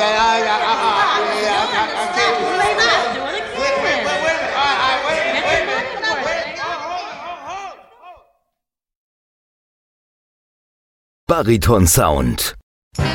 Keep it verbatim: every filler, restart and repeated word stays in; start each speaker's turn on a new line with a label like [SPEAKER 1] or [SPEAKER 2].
[SPEAKER 1] okay, all right, uh, uh, yeah, I, I, I can't do
[SPEAKER 2] Wait,
[SPEAKER 1] it.
[SPEAKER 2] do it again.
[SPEAKER 1] Wait, wait, wait, wait a minute. All right, all right, wait a minute,
[SPEAKER 2] Get
[SPEAKER 1] wait a
[SPEAKER 2] your
[SPEAKER 1] minute.
[SPEAKER 2] money's worth.
[SPEAKER 1] Wait, hold, hold, hold, hold, hold.
[SPEAKER 3] Bariton Sound.